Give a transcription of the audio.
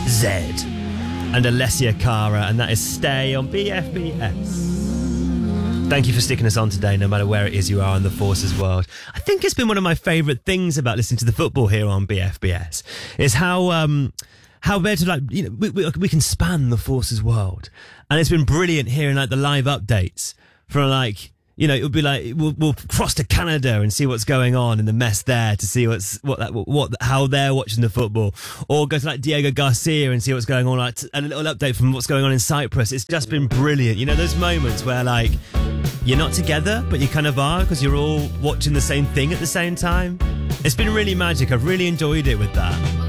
and Alessia Cara, and that is Stay on BFBS. Thank you for sticking us on today, no matter where it is you are in the Forces world. I think it's been one of my favourite things about listening to the football here on BFBS is how we're to, like, you know, we can span the Forces world, and it's been brilliant hearing like the live updates from, like, you know, it would be like we'll cross to Canada and see what's going on in the mess there to see how they're watching the football, or go to like Diego Garcia and see what's going on, like, and a little update from what's going on in Cyprus. It's just been brilliant. You know, those moments where like you're not together but you kind of are because you're all watching the same thing at the same time. It's been really magic. I've really enjoyed it with that.